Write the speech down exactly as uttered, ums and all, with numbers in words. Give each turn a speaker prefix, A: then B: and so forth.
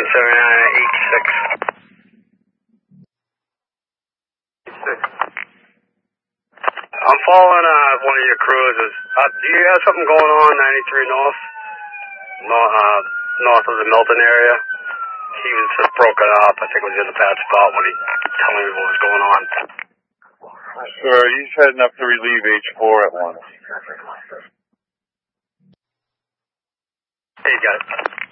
A: seven nine eight six. I'm following uh, one of your cruisers. Uh, do you have something going on ninety-three North? North, uh, north of the Milton area? He was just broken up. I think it was in a bad spot when he told me what was going on.
B: Sure, he's heading up to relieve H four at once.
A: Hey, you got it.